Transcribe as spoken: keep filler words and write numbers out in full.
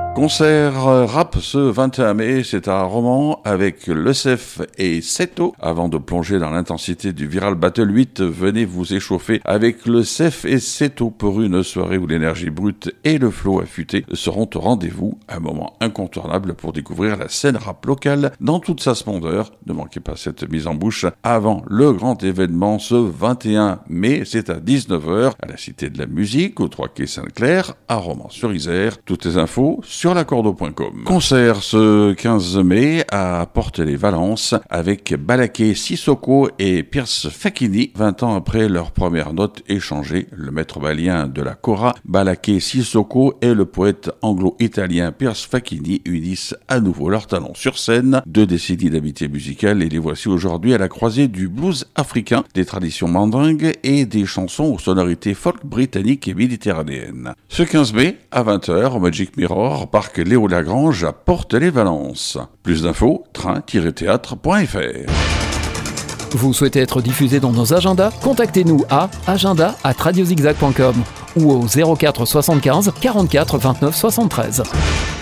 Concert rap ce vingt et un mai, c'est à Romans avec le C E F et Seto. Avant de plonger dans l'intensité du Viral Battle huit, venez vous échauffer avec le C E F et Seto pour une soirée où l'énergie brute et le flow affûté seront au rendez-vous. Un moment incontournable pour découvrir la scène rap locale dans toute sa splendeur. Ne manquez pas cette mise en bouche avant le grand événement ce vingt et un mai. C'est à dix-neuf heures à la Cité de la Musique, au trois quai Sainte-Claire, à Romans-sur-Isère. Toutes les infos sur l'accordo point com. Concert ce quinze mai à Porte-les-Valences avec Balaké Sissoko et Pierce Facchini. vingt ans après leur première note échangée, le maître balien de la Cora, Balaké Sissoko et le poète anglo-italien Pierce Facchini unissent à nouveau leurs talents sur scène. Deux décennies d'amitié musicale et les voici aujourd'hui à la croisée du blues africain, des traditions mandingues et des chansons aux sonorités folk britanniques et méditerranéennes. Ce quinze mai à vingt heures au Magic Mirror, parc Léo Lagrange à Porte-les-Valences. Plus d'infos, train tiret théâtre point f r. Vous souhaitez être diffusé dans nos agendas? Contactez-nous à agenda arobase radio zigzag point com ou au zéro quatre soixante-quinze quarante-quatre vingt-neuf soixante-treize.